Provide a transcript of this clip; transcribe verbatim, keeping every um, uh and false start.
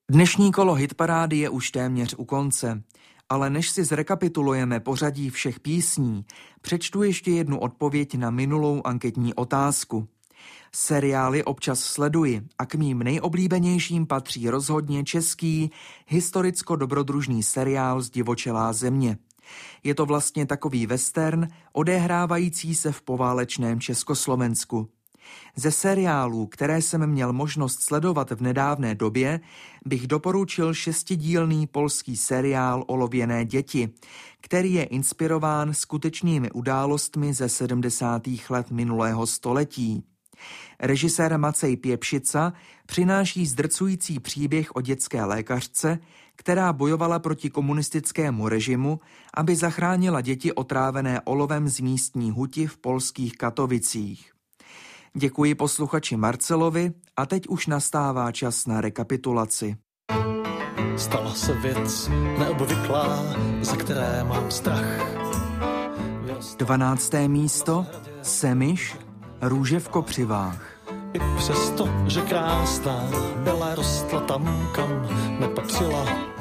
Dnešní kolo hitparády je už téměř u konce, ale než si zrekapitulujeme pořadí všech písní, přečtu ještě jednu odpověď na minulou anketní otázku. Seriály občas sleduji a k mým nejoblíbenějším patří rozhodně český historicko-dobrodružný seriál Zdivočelá země. Je to vlastně takový western, odehrávající se v poválečném Československu. Ze seriálů, které jsem měl možnost sledovat v nedávné době, bych doporučil šestidílný polský seriál Olověné děti, který je inspirován skutečnými událostmi ze sedmdesátých let minulého století. Režisér Macej Pěpšica přináší zdrcující příběh o dětské lékařce, která bojovala proti komunistickému režimu, aby zachránila děti otrávené olovem z místní huti v polských Katovicích. Děkuji posluchači Marcelovi a teď už nastává čas na rekapitulaci. Stala se věc neobvyklá, za které mám strach. Dvanácté místo, Semiš, Růže v kopřivách. I přesto, že krásná byla, rostla tam, kam nepatřila.